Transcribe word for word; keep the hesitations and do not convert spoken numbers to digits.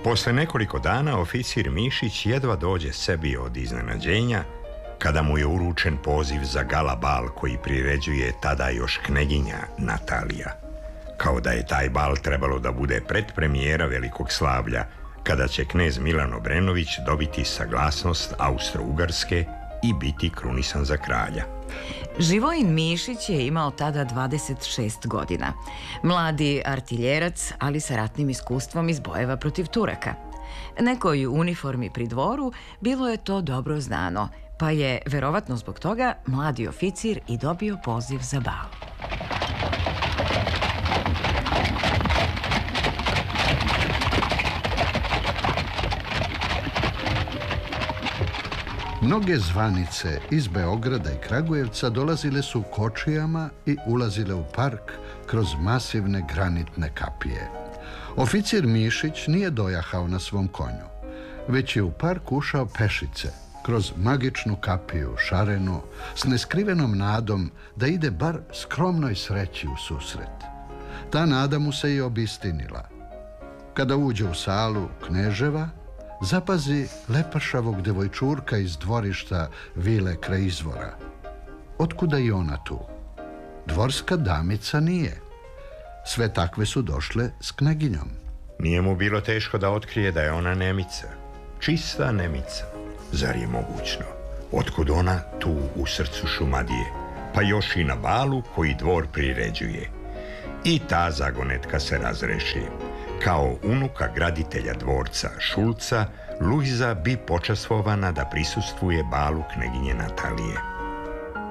Posle nekoliko dana oficir Mišić jedva dođe sebi od iznenađenja kada mu je uručen poziv za gala bal koji priređuje tada još kneginja Natalija. Kao da je taj bal trebalo da bude predpremijera velikog slavlja, kada će knez Milan Obrenović dobiti saglasnost Austro-Ugarske i biti krunisan za kralja. Živojin Mišić je imao tada dvadeset šest godina. Mladi artiljerac, ali sa ratnim iskustvom iz bojeva protiv Turaka. Nekoj uniformi pri dvoru bilo je to dobro znano, pa je, verovatno zbog toga, mladi oficir i dobio poziv za bal. Mnoge zvanice iz Beograda i Kragujevca dolazile su kočijama i ulazile u park kroz masivne granitne kapije. Oficir Mišić nije dojahao na svom konju, već je u park ušao pešice, kroz magičnu kapiju, šarenu, s neskrivenom nadom da ide bar skromnoj sreći u susret. Ta nada mu se i obistinila. Kada uđe u salu Kneževa, zapazi lepašavog devojčurka iz dvorišta vile kraj izvora. Otkuda i ona tu? Dvorska damica nije. Sve takve su došle s kneginjom. Nije mu bilo teško da otkrije da je ona Nemica. Čista Nemica. Zar je mogućno? Otkud ona tu u srcu Šumadije? Pa još i na balu koji dvor priređuje. I ta zagonetka se razreši. Kao unuka graditelja dvorca Šulca, Luiza bi počastvovana da prisustvuje balu kneginje Natalije.